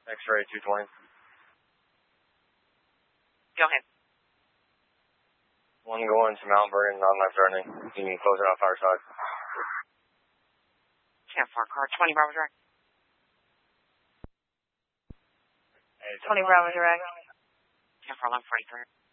X-ray 220. Go ahead. One going to Mount Vernon, non-life threatening. You can close it off our side. 10-4, car 20 Bravo direct. 20 Bravo direct. 10-4, 1143.